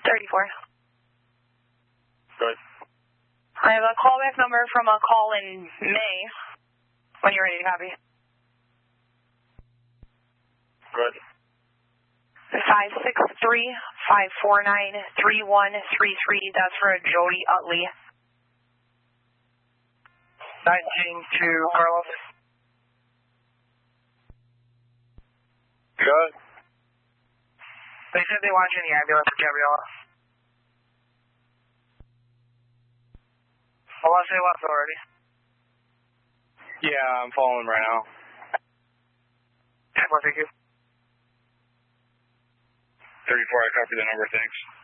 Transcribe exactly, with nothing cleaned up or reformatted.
thirty-four. Good. I have a callback number from a call in May. When you're ready to copy. Good. five six three, five four nine, three one three three. That's for Jody Utley. nineteen to Carlos. Good. They said they want you in the ambulance for Gabriella. I want to say left already. Yeah, I'm following right now. ten more, thank you. thirty-four, I copy the number, thanks.